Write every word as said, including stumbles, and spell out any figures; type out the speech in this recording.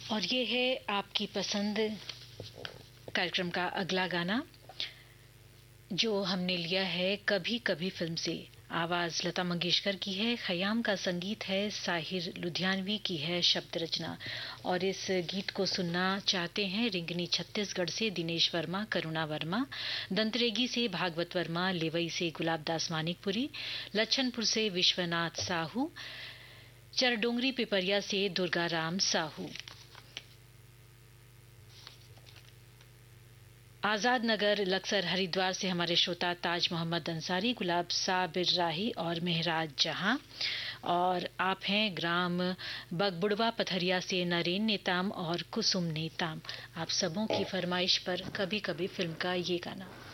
और ये है आपकी पसंद कार्यक्रम का अगला गाना जो हमने लिया है कभी कभी फिल्म से। आवाज लता मंगेशकर की है, खयाम का संगीत है, साहिर लुधियानवी की है शब्द रचना। और इस गीत को सुनना चाहते हैं रिंगनी छत्तीसगढ़ से दिनेश वर्मा, करुणा वर्मा, दंतरेगी से भागवत वर्मा, लेवई से गुलाब दास मानिकपुरी, लच्छनपुर से विश्वनाथ साहू, चरडोंगरी पिपरिया से दुर्गाराम साहू। आजाद नगर लक्सर हरिद्वार से हमारे श्रोता ताज मोहम्मद अंसारी, गुलाब साबिर राही और मेहराज जहां। और आप हैं ग्राम बगबुड़वा पथरिया से नरेन नेताम और कुसुम नेताम। आप सबों की फरमाइश पर कभी कभी फिल्म का ये गाना।